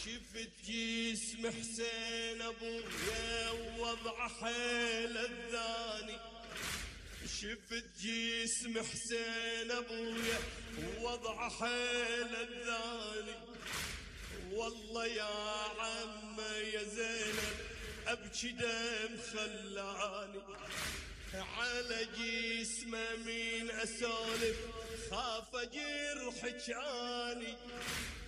شفت جسم حسين ابويا ووضع حيل الثاني، شفت جسم حسين ابويا ووضع حيل الثاني. والله يا عم يا زينب ابكي دم خلاني، على جسمه من اسولف خاف جرح جاني.